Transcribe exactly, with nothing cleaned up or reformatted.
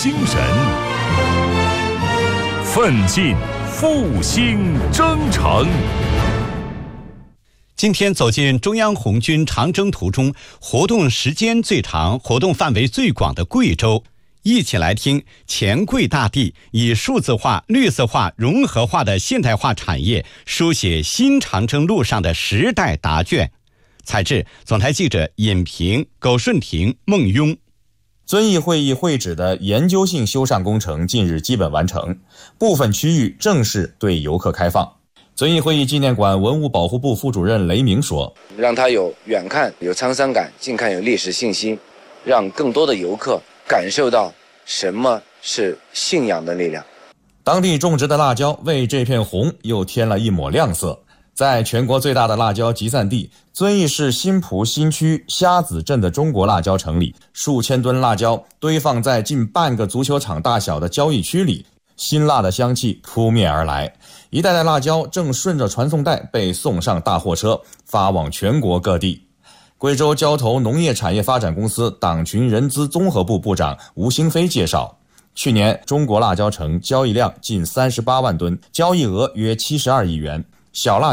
精神，奋进复兴征程。 今天走进中央红军长征途中活动时间最长、活动范围最广的贵州，一起来听黔贵大地以数字化、绿色化、融合化的现代化产业，书写新长征路上的时代答卷。采制总台记者尹平、苟顺庭、孟庸。 遵义会议会址的研究性修缮工程近日基本完成，部分区域正式对游客开放。遵义会议纪念馆文物保护部副主任雷明说：“ 让它有远看有沧桑感，近看有历史信息，让更多的游客感受到什么是信仰的力量。” 当地种植的辣椒为这片红又添了一抹亮色。在全国最大的辣椒集散地遵义市新蒲新区虾子镇的中国辣椒城里，数千吨辣椒堆放在近半个足球场大小的交易区里，辛辣的香气扑面而来，一袋袋辣椒正顺着传送带被送上大货车，发往全国各地。贵州交投农业产业发展公司党群人资综合部部长吴兴飞介绍，去年中国辣椒城交易量近三十八万吨，交易额约七十二亿元，小辣